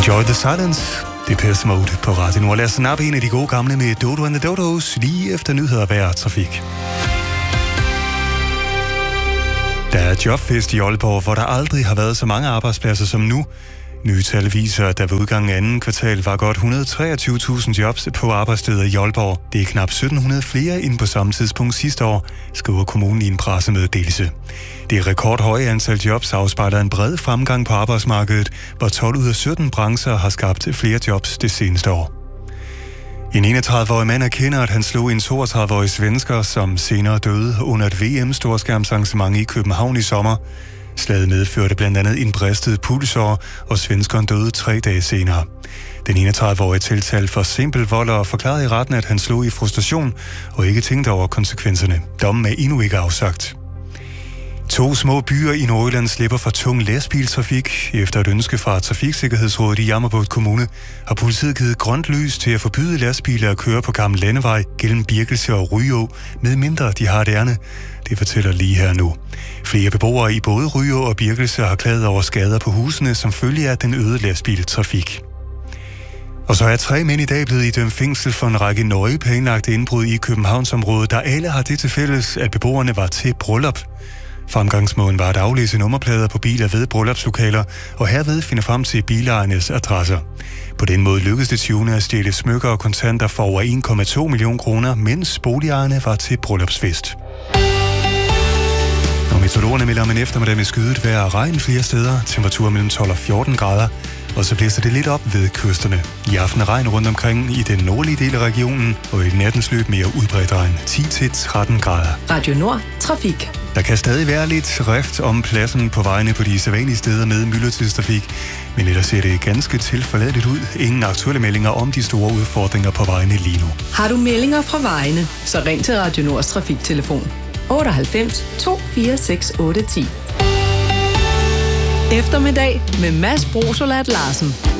Enjoy the silence. Det er Pers Mode på Radio Nord. Lad os snappe en af de gode gamle med Dodo and the Dodos lige efter nyheder vejr og trafik. Der er jobfest i Aalborg, hvor der aldrig har været så mange arbejdspladser som nu. Nye tal viser, at der ved udgangen af anden kvartal var godt 123.000 jobs på arbejdssteder i Aalborg. Det er knap 1.700 flere end på samme tidspunkt sidste år, skriver kommunen i en pressemeddelelse. Det rekordhøje antal jobs afspejler en bred fremgang på arbejdsmarkedet, hvor 12 ud af 17 brancher har skabt flere jobs det seneste år. En 31-årig mand erkender, at han slog en 32-årig svensker, som senere døde under et VM-storskærmsarrangement i København i sommer. Slaget medførte blandt andet en bristet pulsår, og svenskeren døde 3 dage senere. Den 31-årige tiltalt for simpel vold og forklarede i retten, at han slog i frustration og ikke tænkte over konsekvenserne. Dommen er endnu ikke afsagt. 2 små byer i Nordjylland slipper for tung lastbiltrafik. Efter et ønske fra Trafiksikkerhedsrådet i Jammerbugt Kommune har politiet givet grønt lys til at forbyde lastbiler at køre på gammel landevej gennem Birkelse og Ryå, medmindre de har et ærne. Det fortæller lige her nu. Flere beboere i både Ryå og Birkelse har klaget over skader på husene som følge af den øgede lastbiltrafik. Og så er 3 mænd i dag blevet idømt fængsel for en række nøje planlagte indbrud i Københavnsområdet, der alle har det til fælles, at beboerne var til bryllup. Fremgangsmåden var at aflæse nummerplader på biler ved bryllupslokaler, og herved finde frem til bilejernes adresser. På den måde lykkedes det tyvene at stjæle smykker og kontanter for over 1,2 million kroner, mens boligejerne var til bryllupsfest. Og meteorologerne melder om en eftermiddag med skyet vejr og regn flere steder, temperatur mellem 12 og 14 grader, og så blæser det lidt op ved kysterne. I aften regn rundt omkring i den nordlige del af regionen, og i nattens løb mere udbredt regn, 10-13 grader. Radio Nord, trafik. Der kan stadig være lidt rift om pladsen på vejene på de sædvanlige steder med myldretidstrafik, men ellers ser det ganske tilforladeligt ud. Ingen aktuelle meldinger om de store udfordringer på vejene lige nu. Har du meldinger fra vejene, så ring til Radio Nords trafiktelefon 98 246 810. Eftermiddag med Mads Brosolat Larsen.